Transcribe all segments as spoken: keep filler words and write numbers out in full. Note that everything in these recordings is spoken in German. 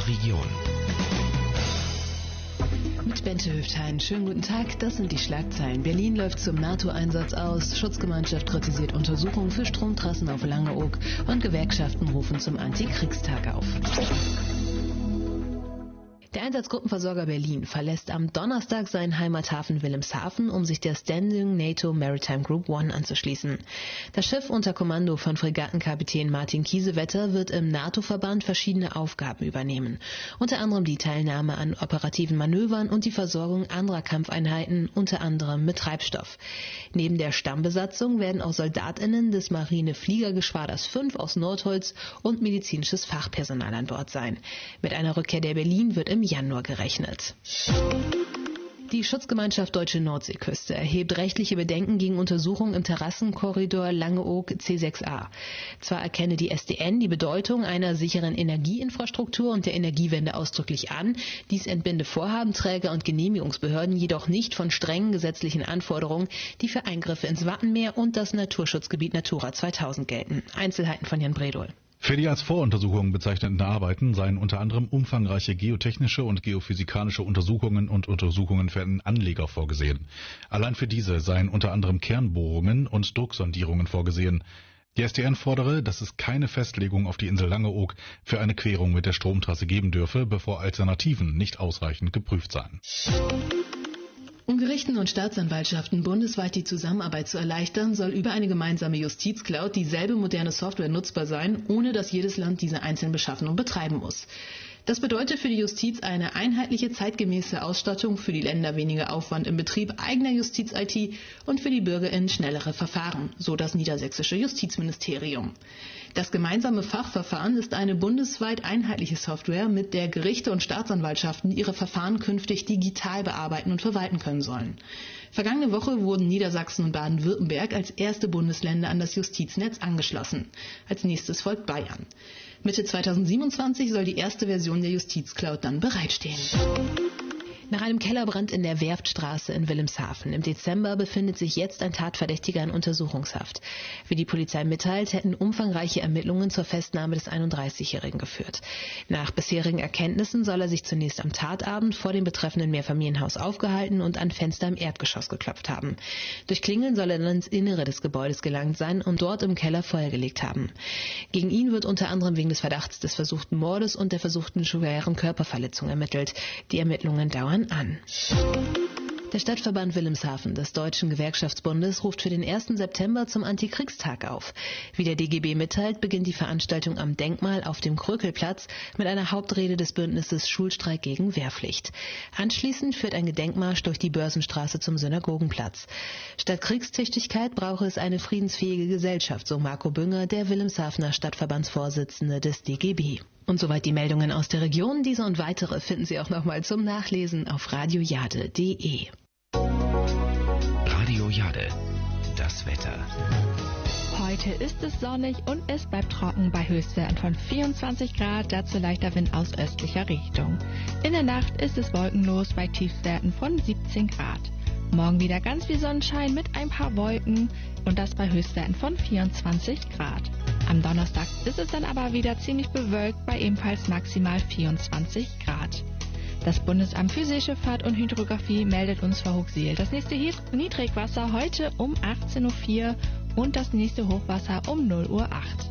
unserer Region. Mit Bente Hüfthain. Schönen guten Tag, das sind die Schlagzeilen. Berlin läuft zum NATO-Einsatz aus, Schutzgemeinschaft kritisiert Untersuchungen für Stromtrassen auf Langeoog und Gewerkschaften rufen zum Antikriegstag auf. Der Einsatzgruppenversorger Berlin verlässt am Donnerstag seinen Heimathafen Wilhelmshaven, um sich der Standing NATO Maritime Group One anzuschließen. Das Schiff unter Kommando von Fregattenkapitän Martin Kiesewetter wird im NATO-Verband verschiedene Aufgaben übernehmen. Unter anderem die Teilnahme an operativen Manövern und die Versorgung anderer Kampfeinheiten, unter anderem mit Treibstoff. Neben der Stammbesatzung werden auch SoldatInnen des Marine-Fliegergeschwaders fünf aus Nordholz und medizinisches Fachpersonal an Bord sein. Mit einer Rückkehr der Berlin wird im Januar gerechnet. Die Schutzgemeinschaft Deutsche Nordseeküste erhebt rechtliche Bedenken gegen Untersuchungen im Terrassenkorridor Langeoog C sechs a. Zwar erkenne die S D N die Bedeutung einer sicheren Energieinfrastruktur und der Energiewende ausdrücklich an, dies entbinde Vorhabenträger und Genehmigungsbehörden jedoch nicht von strengen gesetzlichen Anforderungen, die für Eingriffe ins Wattenmeer und das Naturschutzgebiet Natura zweitausend gelten. Einzelheiten von Jan Bredol. Für die als Voruntersuchungen bezeichneten Arbeiten seien unter anderem umfangreiche geotechnische und geophysikalische Untersuchungen und Untersuchungen für einen Anleger vorgesehen. Allein für diese seien unter anderem Kernbohrungen und Drucksondierungen vorgesehen. Die S D N fordere, dass es keine Festlegung auf die Insel Langeoog für eine Querung mit der Stromtrasse geben dürfe, bevor Alternativen nicht ausreichend geprüft seien. Um Gerichten und Staatsanwaltschaften bundesweit die Zusammenarbeit zu erleichtern, soll über eine gemeinsame Justizcloud dieselbe moderne Software nutzbar sein, ohne dass jedes Land diese einzeln beschaffen und betreiben muss. Das bedeutet für die Justiz eine einheitliche, zeitgemäße Ausstattung, für die Länder weniger Aufwand im Betrieb eigener Justiz-I T und für die BürgerInnen schnellere Verfahren, so das niedersächsische Justizministerium. Das gemeinsame Fachverfahren ist eine bundesweit einheitliche Software, mit der Gerichte und Staatsanwaltschaften ihre Verfahren künftig digital bearbeiten und verwalten können sollen. Vergangene Woche wurden Niedersachsen und Baden-Württemberg als erste Bundesländer an das Justiznetz angeschlossen. Als nächstes folgt Bayern. Mitte zweitausendsiebenundzwanzig soll die erste Version der Justizcloud dann bereitstehen. Nach einem Kellerbrand in der Werftstraße in Wilhelmshaven im Dezember befindet sich jetzt ein Tatverdächtiger in Untersuchungshaft. Wie die Polizei mitteilt, hätten umfangreiche Ermittlungen zur Festnahme des einunddreißigjährigen geführt. Nach bisherigen Erkenntnissen soll er sich zunächst am Tatabend vor dem betreffenden Mehrfamilienhaus aufgehalten und an Fenster im Erdgeschoss geklopft haben. Durch Klingeln soll er dann ins Innere des Gebäudes gelangt sein und dort im Keller Feuer gelegt haben. Gegen ihn wird unter anderem wegen des Verdachts des versuchten Mordes und der versuchten schweren Körperverletzung ermittelt. Die Ermittlungen dauern an. Der Stadtverband Wilhelmshaven des Deutschen Gewerkschaftsbundes ruft für den ersten September zum Antikriegstag auf. Wie der D G B mitteilt, beginnt die Veranstaltung am Denkmal auf dem Krökelplatz mit einer Hauptrede des Bündnisses Schulstreik gegen Wehrpflicht. Anschließend führt ein Gedenkmarsch durch die Börsenstraße zum Synagogenplatz. Statt Kriegstüchtigkeit brauche es eine friedensfähige Gesellschaft, so Marco Bünger, der Wilhelmshavener Stadtverbandsvorsitzende des D G B. Und soweit die Meldungen aus der Region. Diese und weitere finden Sie auch nochmal zum Nachlesen auf radiojade punkt de. Radio Jade, das Wetter. Heute ist es sonnig und es bleibt trocken bei Höchstwerten von vierundzwanzig Grad, dazu leichter Wind aus östlicher Richtung. In der Nacht ist es wolkenlos bei Tiefstwerten von siebzehn Grad. Morgen wieder ganz viel Sonnenschein mit ein paar Wolken und das bei Höchstwerten von vierundzwanzig Grad. Am Donnerstag ist es dann aber wieder ziemlich bewölkt bei ebenfalls maximal vierundzwanzig Grad. Das Bundesamt für Seeschifffahrt und Hydrographie meldet uns vor Hooksiel das nächste Niedrigwasser heute um achtzehn Uhr vier und das nächste Hochwasser um null Uhr acht.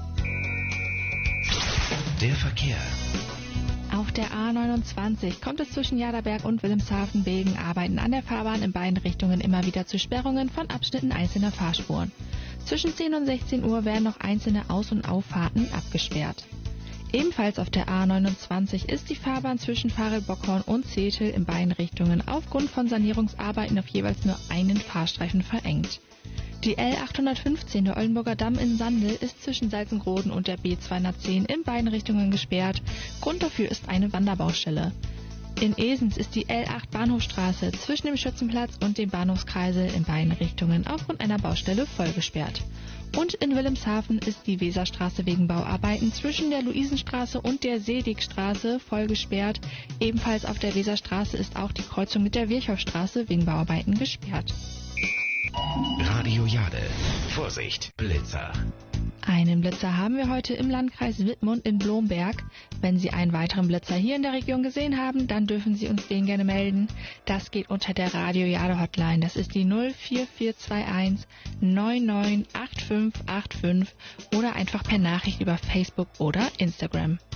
Der Verkehr. Auf der A neunundzwanzig kommt es zwischen Jaderberg und Wilhelmshaven wegen Arbeiten an der Fahrbahn in beiden Richtungen immer wieder zu Sperrungen von Abschnitten einzelner Fahrspuren. Zwischen zehn und sechzehn Uhr werden noch einzelne Aus- und Auffahrten abgesperrt. Ebenfalls auf der A neunundzwanzig ist die Fahrbahn zwischen Farel-Bockhorn und Zetel in beiden Richtungen aufgrund von Sanierungsarbeiten auf jeweils nur einen Fahrstreifen verengt. Die L achthundertfünfzehn der Oldenburger Damm in Sandel ist zwischen Salzengroden und der B zweihundertzehn in beiden Richtungen gesperrt. Grund dafür ist eine Wanderbaustelle. In Esens ist die L acht Bahnhofstraße zwischen dem Schützenplatz und dem Bahnhofskreisel in beiden Richtungen aufgrund einer Baustelle vollgesperrt. Und in Wilhelmshaven ist die Weserstraße wegen Bauarbeiten zwischen der Luisenstraße und der Seedigstraße voll gesperrt. Ebenfalls auf der Weserstraße ist auch die Kreuzung mit der Virchowstraße wegen Bauarbeiten gesperrt. Radio Jade. Vorsicht, Blitzer. Einen Blitzer haben wir heute im Landkreis Wittmund in Blomberg. Wenn Sie einen weiteren Blitzer hier in der Region gesehen haben, dann dürfen Sie uns den gerne melden. Das geht unter der Radio Jade Hotline. Das ist die null vier vier zwei eins neun neun acht fünf acht fünf oder einfach per Nachricht über Facebook oder Instagram.